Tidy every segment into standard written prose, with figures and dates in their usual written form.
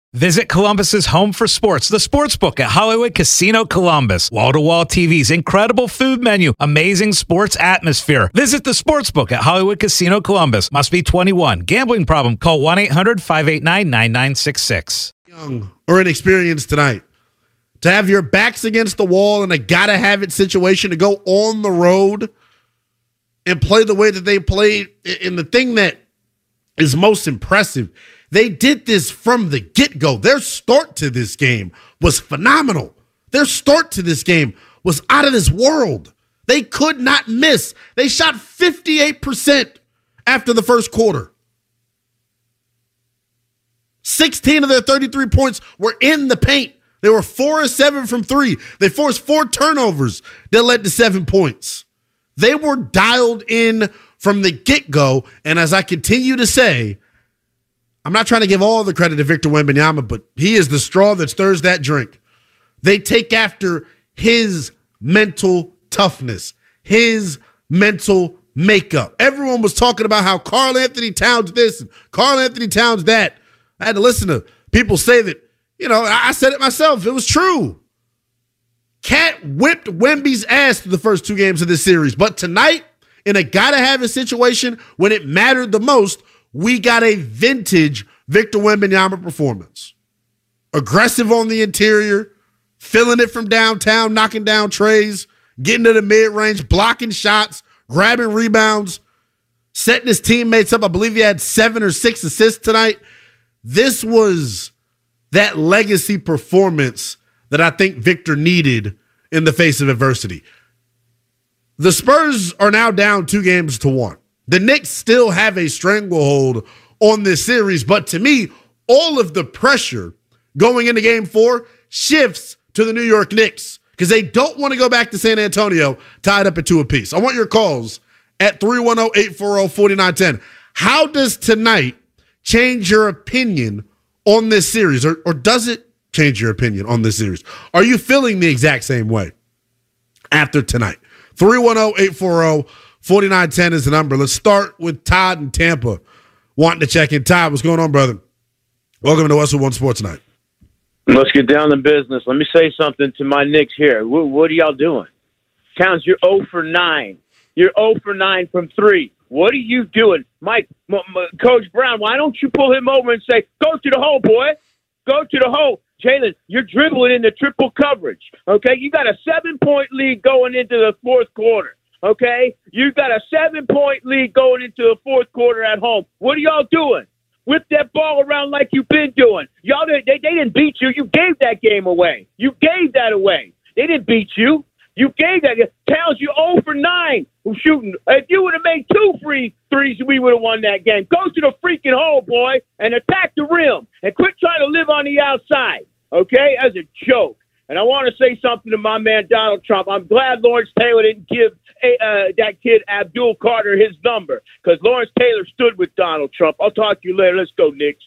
Visit Columbus's home for sports, the Sportsbook at Hollywood Casino Columbus. Wall-to-wall TVs, incredible food menu, amazing sports atmosphere. Visit the Sportsbook at Hollywood Casino Columbus. Must be 21. Gambling problem? Call 1-800-589-9966. Young or inexperienced tonight. To have your backs against the wall in a gotta-have-it situation, to go on the road and play the way that they played, and the thing that is most impressive, they did this from the get-go. Their start to this game was phenomenal. Their start to this game was out of this world. They could not miss. They shot 58% after the first quarter. 16 of their 33 points were in the paint. They were 4 of 7 from 3. They forced 4 turnovers that led to 7 points. They were dialed in from the get-go, and as I continue to say, I'm not trying to give all the credit to Victor Wembanyama, but he is the straw that stirs that drink. They take after his mental toughness, his mental makeup. Everyone was talking about how Karl Anthony Towns this and Karl Anthony Towns that. I had to listen to people say that, I said it myself. It was true. Cat whipped Wemby's ass through the first 2 games of this series. But tonight, in a gotta-have-it situation when it mattered the most, we got a vintage Victor Wembanyama performance. Aggressive on the interior, filling it from downtown, knocking down trays, getting to the mid-range, blocking shots, grabbing rebounds, setting his teammates up. I believe he had 7 or 6 assists tonight. This was that legacy performance that I think Victor needed in the face of adversity. The Spurs are now down 2-1. The Knicks still have a stranglehold on this series, but to me, all of the pressure going into Game 4 shifts to the New York Knicks because they don't want to go back to San Antonio tied up at 2 apiece. I want your calls at 310-840-4910. How does tonight change your opinion on this series, or does it change your opinion on this series? Are you feeling the exact same way after tonight? 310-840-4910 is the number. Let's start with Todd in Tampa wanting to check in. Todd, what's going on, brother? Welcome to Westwood One Sports Night. Let's get down to business. Let me say something to my Knicks here. What are y'all doing? Towns, you're 0 for 9. You're 0 for 9 from 3. What are you doing? Mike, Coach Brown, why don't you pull him over and say, go to the hole, boy. Go to the hole. Jalen, you're dribbling into triple coverage, okay? You got a 7-point lead going into the fourth quarter, okay? You got a 7-point lead going into the fourth quarter at home. What are y'all doing? Whip that ball around like you've been doing. Y'all, they didn't beat you. You gave that game away. You gave that away. They didn't beat you. You gave that. Towns, you 0 for 9 shooting. If you would have made 2 free threes, we would have won that game. Go to the freaking hole, boy, and attack the rim. And quit trying to live on the outside, okay, as a joke. And I want to say something to my man Donald Trump. I'm glad Lawrence Taylor didn't give that kid Abdul Carter his number because Lawrence Taylor stood with Donald Trump. I'll talk to you later. Let's go, Knicks.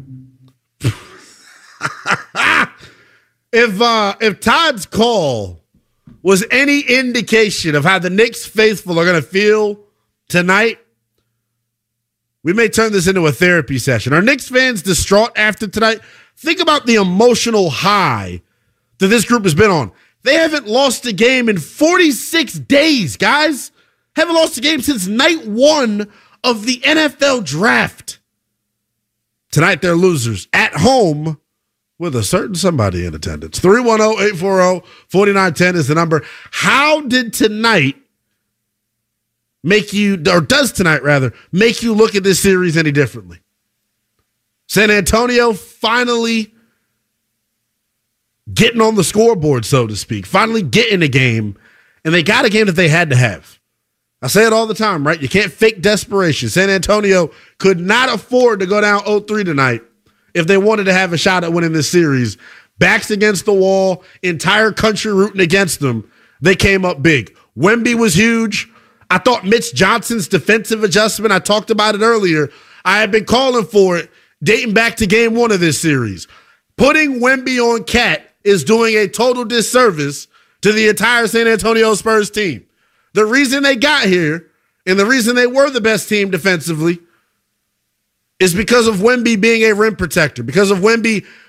If Todd's call was any indication of how the Knicks faithful are going to feel tonight, we may turn this into a therapy session. Are Knicks fans distraught after tonight? Think about the emotional high that this group has been on. They haven't lost a game in 46 days, guys. Haven't lost a game since night 1 of the NFL draft. Tonight, they're losers at home with a certain somebody in attendance. 310-840-4910 is the number. How did tonight make you, or does tonight rather, make you look at this series any differently? San Antonio finally getting on the scoreboard, so to speak, finally getting a game, and they got a game that they had to have. I say it all the time, right? You can't fake desperation. San Antonio could not afford to go down 0-3 tonight if they wanted to have a shot at winning this series. Backs against the wall, entire country rooting against them. They came up big. Wemby was huge. I thought Mitch Johnson's defensive adjustment, I talked about it earlier. I had been calling for it dating back to game 1 of this series. Putting Wemby on Cat is doing a total disservice to the entire San Antonio Spurs team. The reason they got here and the reason they were the best team defensively is because of Wemby being a rim protector, because of Wemby